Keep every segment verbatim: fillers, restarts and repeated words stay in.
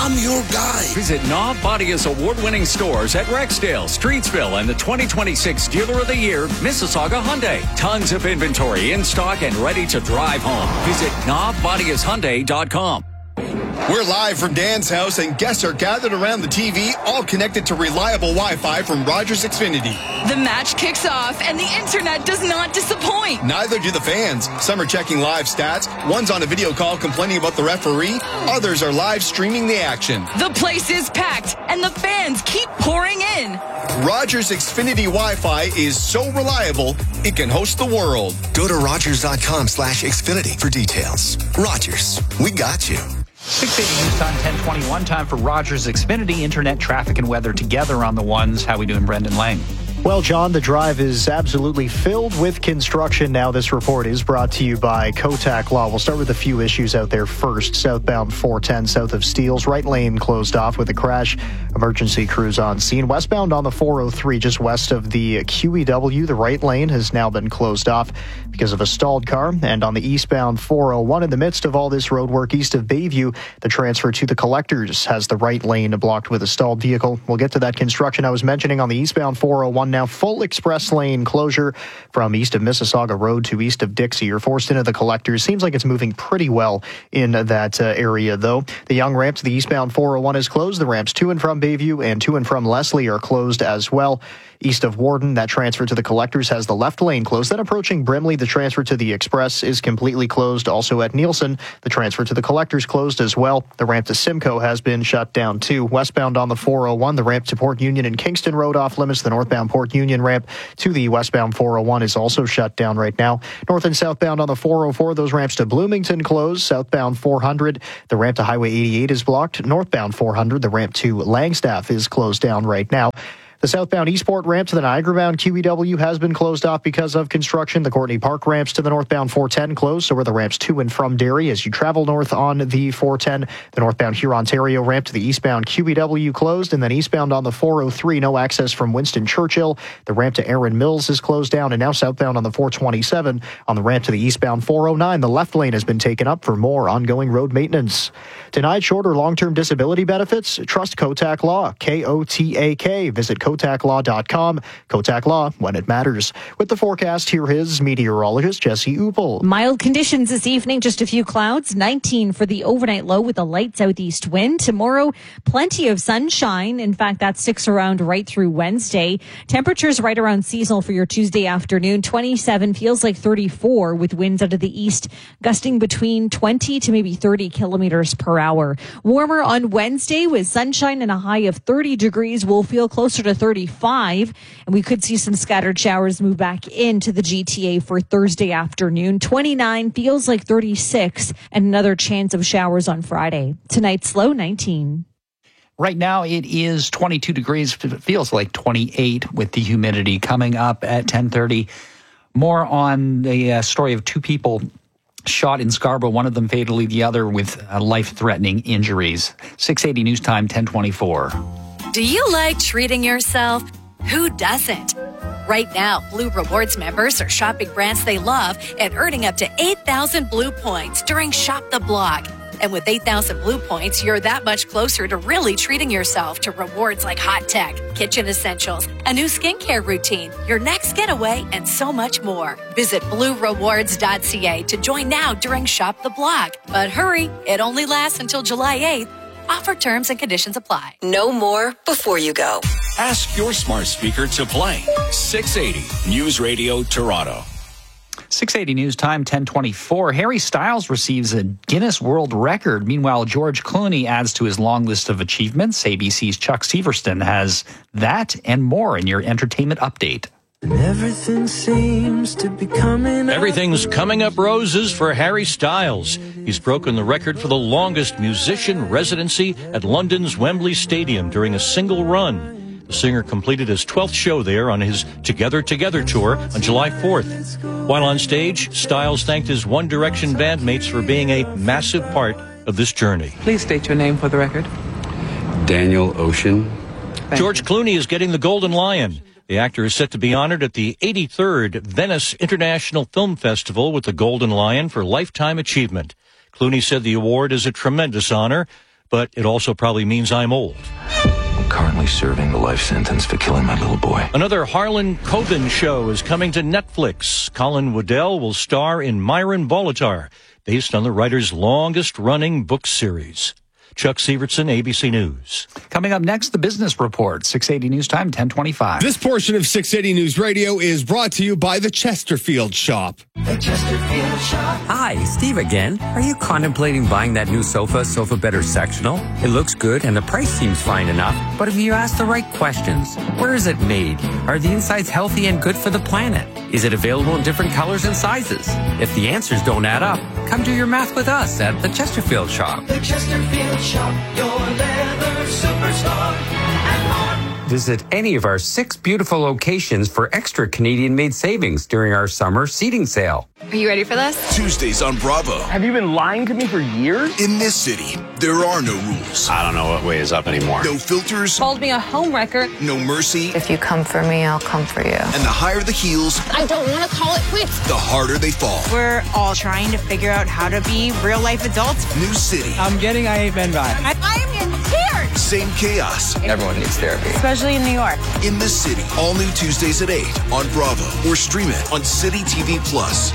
I'm your guy. Visit Knob Bodia's award-winning stores at Rexdale, Streetsville, and the twenty twenty-six Dealer of the Year, Mississauga Hyundai. Tons of inventory in stock and ready to drive home. Visit knob bodias hyundai dot com. We're live from Dan's house, and guests are gathered around the T V, all connected to reliable Wi-Fi from Rogers Xfinity. The match kicks off, and the internet does not disappoint. Neither do the fans. Some are checking live stats. One's on a video call complaining about the referee. Others are live streaming the action. The place is packed, and the fans keep pouring in. Rogers Xfinity Wi-Fi is so reliable, it can host the world. Go to rogers.com slash Xfinity for details. Rogers, we got you. six eighty News Time, ten twenty-one. Time for Rogers Xfinity. Internet, traffic, and weather together on the ones. How we doing, Brendan Lang? Well, John, the drive is absolutely filled with construction now. This report is brought to you by Kotak Law. We'll start with a few issues out there first. Southbound four ten south of Steeles, right lane closed off with a crash. Emergency crews on scene. Westbound on the four oh three, just west of the Q E W, the right lane has now been closed off because of a stalled car. And on the eastbound four oh one, in the midst of all this road work east of Bayview, the transfer to the Collectors has the right lane blocked with a stalled vehicle. We'll get to that construction I was mentioning on the eastbound four oh one. Now full express lane closure from east of Mississauga Road to east of Dixie. You're forced into the Collectors. Seems like it's moving pretty well in that uh, area, though. The Young ramp to the eastbound four oh one is closed. The ramps to and from Bayview and to and from Leslie are closed as well. East of Warden, that transfer to the Collectors has the left lane closed. Then approaching Brimley, the transfer to the Express is completely closed. Also at Nielsen, the transfer to the Collectors closed as well. The ramp to Simcoe has been shut down too. Westbound on the four oh one, the ramp to Port Union and Kingston Road off limits. The northbound Port Union ramp to the westbound four oh one is also shut down right now. North and southbound on the four oh four, those ramps to Bloomington closed. Southbound four hundred, the ramp to Highway eighty-eight is blocked. Northbound four hundred, the ramp to Langstaff is closed down right now. The southbound Eastport ramp to the Niagara-bound Q E W has been closed off because of construction. The Courtney Park ramps to the northbound four ten closed, so are the ramps to and from Derry as you travel north on the four ten. The northbound Hurontario ramp to the eastbound Q E W closed, and then eastbound on the four oh three, no access from Winston Churchill. The ramp to Erin Mills is closed down, and now southbound on the four twenty-seven. On the ramp to the eastbound four oh nine, the left lane has been taken up for more ongoing road maintenance. Denied short or long-term disability benefits? Trust Kotak Law, K O T A K. Visit kotak law dot com. Kotak Law, when it matters. With the forecast, here is meteorologist Jesse Upel. Mild conditions this evening, just a few clouds. nineteen for the overnight low with a light southeast wind. Tomorrow, plenty of sunshine. In fact, that sticks around right through Wednesday. Temperatures right around seasonal for your Tuesday afternoon. twenty-seven feels like thirty-four with winds out of the east, gusting between twenty to maybe thirty kilometers per hour. Warmer on Wednesday with sunshine and a high of thirty degrees. We'll feel closer to thirty-five, and we could see some scattered showers move back into the G T A for Thursday afternoon. twenty-nine feels like thirty-six, and another chance of showers on Friday. Tonight's low nineteen. Right now it is twenty-two degrees. It feels like twenty-eight with the humidity. Coming up at ten thirty. More on the uh, story of two people shot in Scarborough, one of them fatally, the other with uh, life-threatening injuries. six eighty News Time, ten twenty-four. Do you like treating yourself? Who doesn't? Right now, Blue Rewards members are shopping brands they love and earning up to eight thousand Blue points during Shop the Block. And with eight thousand Blue points, you're that much closer to really treating yourself to rewards like hot tech, kitchen essentials, a new skincare routine, your next getaway, and so much more. Visit blue rewards dot c a to join now during Shop the Block. But hurry, it only lasts until July eighth. Offer terms and conditions apply. Know more before you go. Ask your smart speaker to play six eighty News Radio Toronto. six eighty News Time, ten twenty-four. Harry Styles receives a Guinness World Record. Meanwhile, George Clooney adds to his long list of achievements. A B C's Chuck Severston has that and more in your entertainment update. And everything seems to be coming up. Everything's coming up roses for Harry Styles. He's broken the record for the longest musician residency at London's Wembley Stadium during a single run. The singer completed his twelfth show there on his Together Together tour on July fourth. While on stage, Styles thanked his One Direction bandmates for being a massive part of this journey. Please state your name for the record. Daniel Ocean. Thank George you. Clooney is getting the Golden Lion. The actor is set to be honored at the eighty-third Venice International Film Festival with the Golden Lion for Lifetime Achievement. Clooney said the award is a tremendous honor. but it also probably means I'm old. I'm currently serving the life sentence for killing my little boy. Another Harlan Coben show is coming to Netflix. Colin Waddell will star in Myron Bolitar, based on the writer's longest-running book series. Chuck Severson, A B C News. Coming up next, the Business Report, six eighty News Time, ten twenty-five. This portion of six eighty News Radio is brought to you by the Chesterfield Shop. The Chesterfield Shop. Hi, Steve again. Are you contemplating buying that new sofa, Sofa Better Sectional? It looks good and the price seems fine enough, but if you ask the right questions, where is it made? Are the insides healthy and good for the planet? Is it available in different colors and sizes? If the answers don't add up, come do your math with us at the Chesterfield Shop. The Chesterfield Shop, your leather superstar. Visit any of our six beautiful locations for extra Canadian-made savings during our summer seating sale. Are you ready for this? Tuesdays on Bravo. Have you been lying to me for years? In this city, there are no rules. I don't know what way is up anymore. No filters. Called me a homewrecker. No mercy. If you come for me, I'll come for you. And the higher the heels, I don't want to call it quits. the harder they fall. We're all trying to figure out how to be real-life adults. New city. I'm getting I Hate Men vibes. I, I am in tears. Same chaos. Everyone needs therapy. Especially in New York. In the city. All new Tuesdays at eight on Bravo. Or stream it on City T V Plus.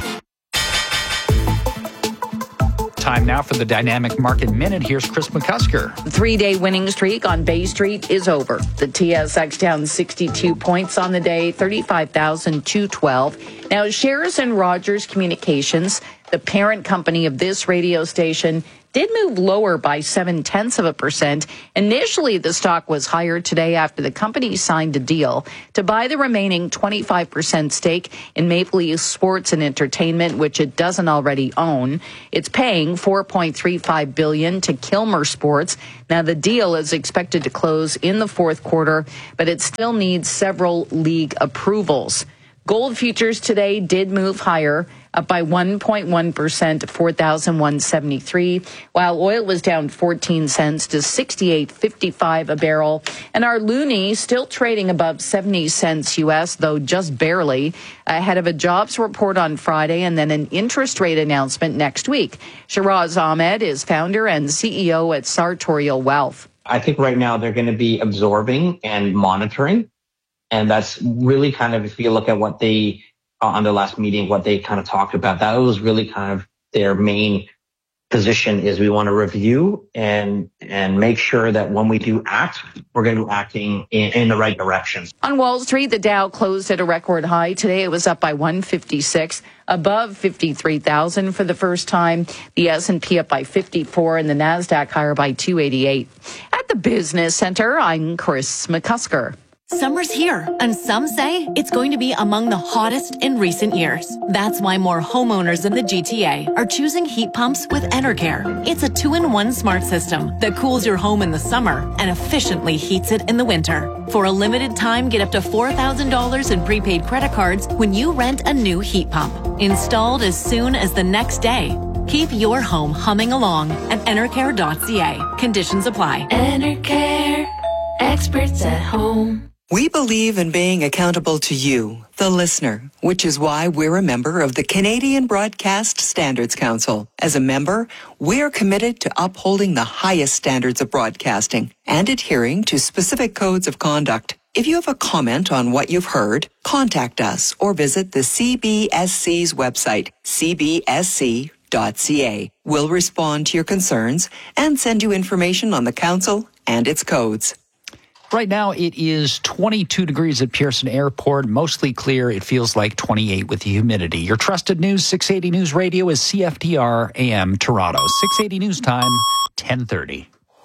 Time now for the Dynamic Market Minute. Here's Chris McCusker. The three-day winning streak on Bay Street is over. The T S X down sixty-two points on the day, thirty-five thousand two hundred twelve. Now, shares in Rogers Communications, the parent company of this radio station, did move lower by seven-tenths of a percent. Initially, the stock was higher today after the company signed a deal to buy the remaining twenty-five percent stake in Maple Leaf Sports and Entertainment, which it doesn't already own. It's paying four point three five billion dollars to Kilmer Sports. Now, the deal is expected to close in the fourth quarter, but it still needs several league approvals. Gold futures today did move higher, up by one point one percent to four thousand one hundred seventy-three, while oil was down fourteen cents to sixty-eight fifty-five a barrel. And our loonie still trading above seventy cents U S, though just barely, ahead of a jobs report on Friday and then an interest rate announcement next week. Shiraz Ahmed is founder and C E O at Sartorial Wealth. I think right now they're going to be absorbing and monitoring. And that's really kind of, if you look at what they, uh, on their last meeting, what they kind of talked about, that was really kind of their main position is we want to review and and make sure that when we do act, we're going to be acting in, in the right directions. On Wall Street, the Dow closed at a record high. Today, it was up by one fifty-six, above fifty-three thousand for the first time. The S and P up by fifty-four and the NASDAQ higher by two eighty-eight. At the Business Center, I'm Chris McCusker. Summer's here, and some say it's going to be among the hottest in recent years. That's why more homeowners in the G T A are choosing heat pumps with Enercare. It's a two-in-one smart system that cools your home in the summer and efficiently heats it in the winter. For a limited time, get up to four thousand dollars in prepaid credit cards when you rent a new heat pump. Installed as soon as the next day. Keep your home humming along at enercare dot c a. Conditions apply. Enercare, experts at home. We believe in being accountable to you, the listener, which is why we're a member of the Canadian Broadcast Standards Council. As a member, we're committed to upholding the highest standards of broadcasting and adhering to specific codes of conduct. If you have a comment on what you've heard, contact us or visit the C B S C's website, c b s c dot c a. We'll respond to your concerns and send you information on the council and its codes. Right now, it is twenty-two degrees at Pearson Airport. Mostly clear. It feels like twenty-eight with the humidity. Your trusted news, six eighty News Radio, is C F D R A M Toronto. six eighty News Time, ten thirty.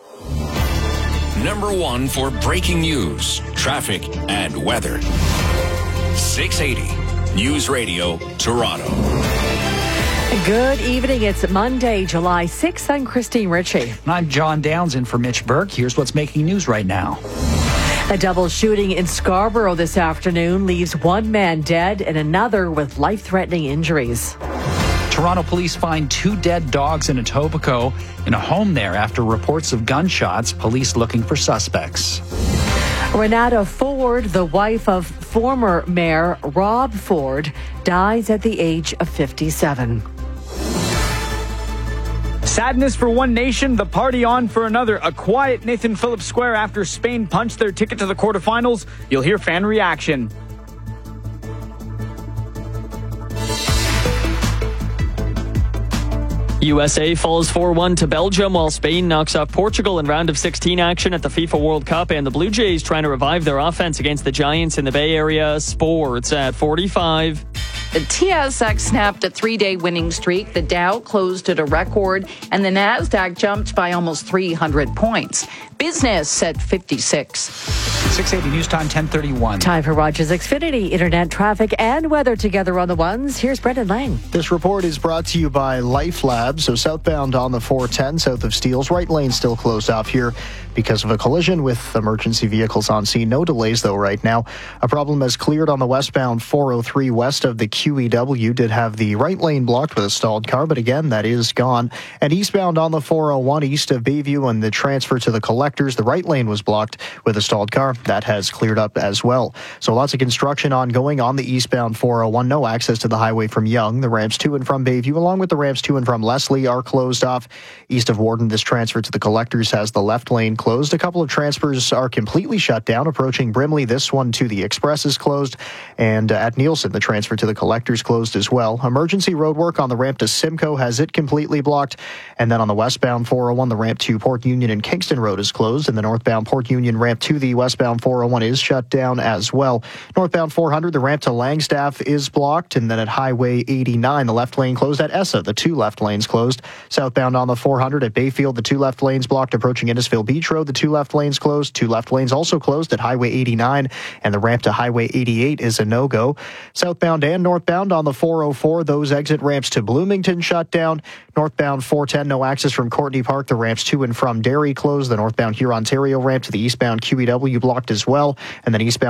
Number one for breaking news, traffic, and weather. six eighty News Radio, Toronto. Good evening. It's Monday, July sixth. I'm Christine Ritchie. And I'm John Downs in for Mitch Burke. Here's what's making news right now. A double shooting in Scarborough this afternoon leaves one man dead and another with life-threatening injuries. Toronto police find two dead dogs in Etobicoke in a home there after reports of gunshots. Police looking for suspects. Renata Ford, the wife of former Mayor Rob Ford, dies at the age of fifty-seven. Sadness for one nation, the party on for another. A quiet Nathan Phillips Square after Spain punched their ticket to the quarterfinals. You'll hear fan reaction. U S A falls four one to Belgium while Spain knocks off Portugal in round of sixteen action at the FIFA World Cup, and the Blue Jays trying to revive their offense against the Giants in the Bay Area. Sports at forty-five. The T S X snapped a three-day winning streak. The Dow closed at a record, and the Nasdaq jumped by almost three hundred points. Business at fifty-six. six eighty News Time, ten thirty-one. Time for Rogers Xfinity, internet traffic and weather together on the ones. Here's Brendan Lang. This report is brought to you by Life Lab. So southbound on the four ten, south of Steeles, right lane still closed off here because of a collision with emergency vehicles on scene. No delays, though, right now. A problem has cleared on the westbound four oh three west of the Q E W. Did have the right lane blocked with a stalled car, but again, that is gone. And eastbound on the four oh one east of Bayview and the transfer to the collectors, the right lane was blocked with a stalled car. That has cleared up as well. So lots of construction ongoing on the eastbound four oh one. No access to the highway from Young. The ramps to and from Bayview, along with the ramps to and from Leslie, are closed off. East of Warden, this transfer to the collectors has the left lane closed. A couple of transfers are completely shut down. Approaching Brimley, this one to the Express is closed. And uh, at Nielsen, the transfer to the collectors closed as well. Emergency road work on the ramp to Simcoe has it completely blocked. And then on the westbound four oh one, the ramp to Port Union and Kingston Road is closed. And the northbound Port Union ramp to the westbound four oh one is shut down as well. Northbound four hundred, the ramp to Langstaff is blocked. And then at Highway eighty-nine, the left lane closed. At Essa, the two left lanes closed. Southbound on the four hundred at Bayfield, the two left lanes blocked. Approaching Innisfil Beach Road, the two left lanes closed. Two left lanes also closed at Highway eighty-nine. And the ramp to Highway eighty-eight is a no-go. Southbound and northbound on the four oh four, those exit ramps to Bloomington shut down. Northbound four ten, no access from Courtney Park. The ramps to and from Derry closed. The northbound Huron-Ontario ramp to the eastbound Q E W blocked as well. And then eastbound